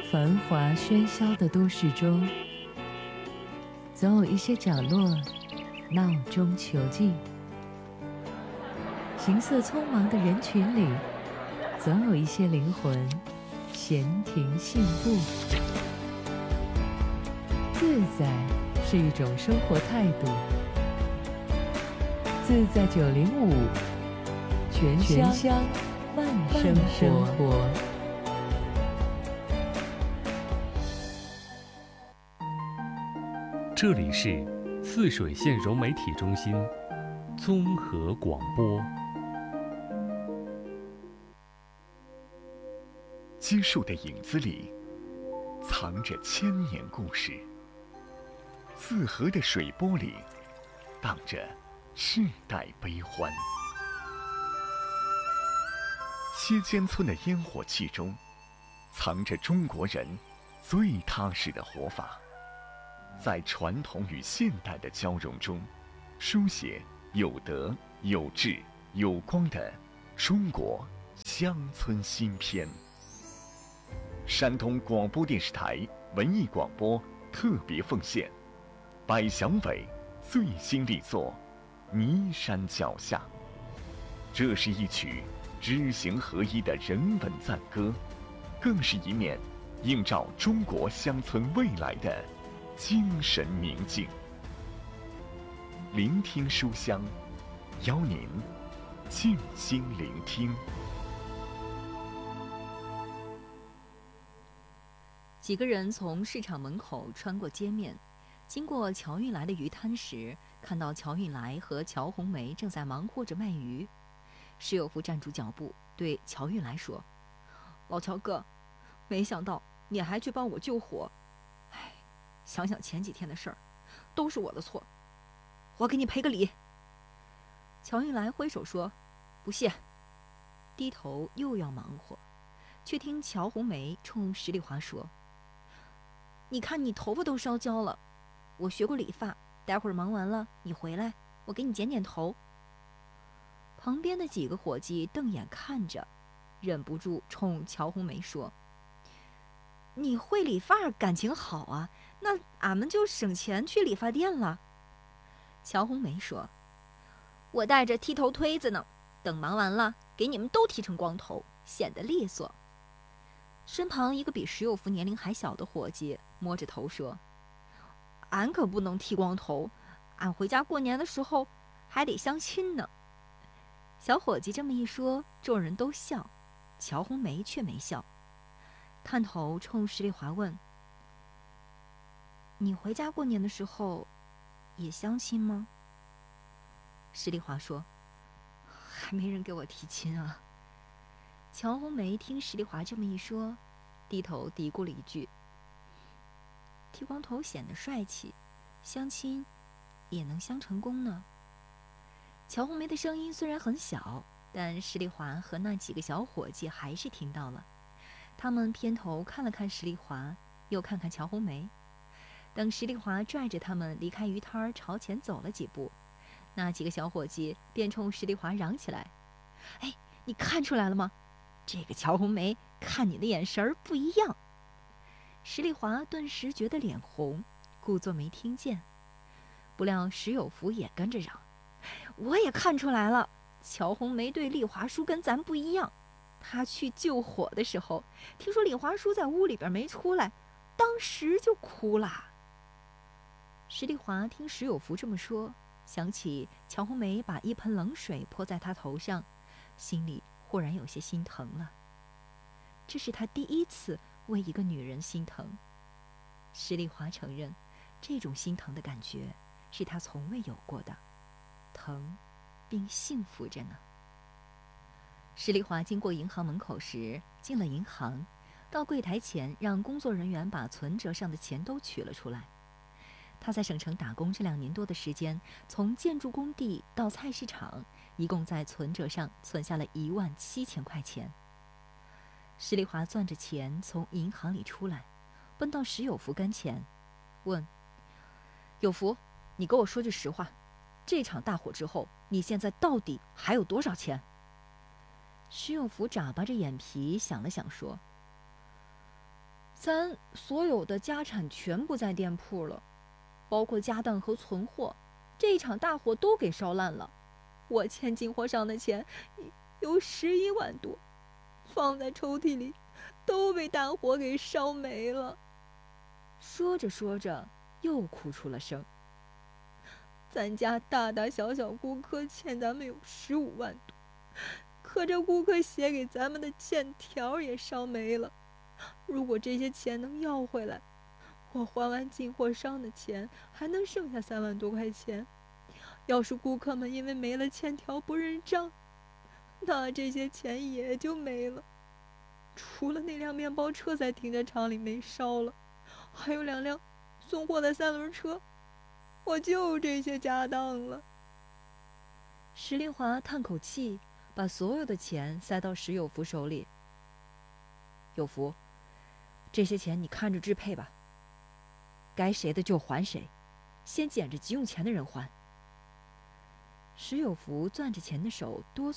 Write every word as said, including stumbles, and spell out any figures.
繁华喧嚣的都市中，总有一些角落闹中求静；行色匆忙的人群里，总有一些灵魂闲庭信步。自在是一种生活态度。自在九零五，全香香慢生活。 这里是泗水县融媒体中心综合广播。 基树的影子里藏着千年故事，泗河的水波里荡着世代悲欢。歇间村的烟火气中藏着中国人最踏实的活法，在传统与现代的交融中，书写有德有志有光的中国乡村新篇。山东广播电视台文艺广播特别奉献百祥伟最新力作《泥山脚下》。这是一曲知行合一的人文赞歌，更是一面映照中国乡村未来的精神明镜。聆听书香，邀您静心聆听。 几个人从市场门口穿过街面，经过乔运来的鱼摊时，看到乔运来和乔红梅正在忙活着卖鱼。石有福站住脚步，对乔运来说：“老乔哥，没想到你还去帮我救火。哎，想想前几天的事儿，都是我的错，我给你赔个礼。”乔运来挥手说：“不谢。”低头又要忙活，却听乔红梅冲石丽华说：“你看你头发都烧焦了，我学过理发，待会儿忙完了你回来，我给你剪剪头。”旁边的几个伙计瞪眼看着，忍不住冲乔红梅说：“你会理发感情好啊，那俺们就省钱去理发店了。”乔红梅说：“我带着剃头推子呢，等忙完了给你们都剃成光头，显得利索。”身旁一个比石有福年龄还小的伙计摸着头说：“俺可不能剃光头，俺回家过年的时候还得相亲呢。”小伙计这么一说，众人都笑，乔红梅却没笑，探头冲石丽华问：“你回家过年的时候也相亲吗？”石丽华说：“还没人给我提亲啊。”乔红梅听石丽华这么一说，低头嘀咕了一句：“剃光头显得帅气，相亲也能相成功呢。”乔红梅的声音虽然很小，但石丽华和那几个小伙计还是听到了。他们偏头看了看石丽华，又看看乔红梅。等石丽华拽着他们离开鱼摊儿朝前走了几步，那几个小伙计便冲石丽华嚷起来：“哎，你看出来了吗？这个乔红梅看你的眼神儿不一样。”石丽华顿时觉得脸红，故作没听见。不料石有福也跟着嚷：“我也看出来了，乔红梅对丽华叔跟咱不一样。她去救火的时候，听说丽华叔在屋里边没出来，当时就哭了。”石丽华听石有福这么说，想起乔红梅把一盆冷水泼在她头上，心里忽然有些心疼了。这是她第一次为一个女人心疼。石丽华承认，这种心疼的感觉是她从未有过的，疼并幸福着呢。石丽华经过银行门口时，进了银行，到柜台前让工作人员把存折上的钱都取了出来。她在省城打工这两年多的时间，从建筑工地到菜市场，一共在存折上存下了一万七千块钱。石丽华攥着钱从银行里出来，奔到石有福跟前，问：“有福，你给我说句实话，这场大火之后，你现在到底还有多少钱？”石有福眨巴着眼皮想了想说：“ 咱所有的家产全部在店铺了，包括家当和存货，这一场大火都给烧烂了。我欠进货商的钱有十一万多，放在抽屉里都被大火给烧没了。说着说着又哭出了声。咱家大大小小顾客欠咱们有十五万多，可这顾客写给咱们的欠条也烧没了。如果这些钱能要回来，我还完进货商的钱，还能剩下三万多块钱。要是顾客们因为没了欠条不认账，那这些钱也就没了。除了那辆面包车在停车场里没烧了，还有两辆送货的三轮车，我就这些家当了。石丽华叹口气，把所有的钱塞到石有福手里。有福，这些钱你看着支配吧，该谁的就还谁，先捡着急用钱的人还。石有福攥着钱的手哆嗦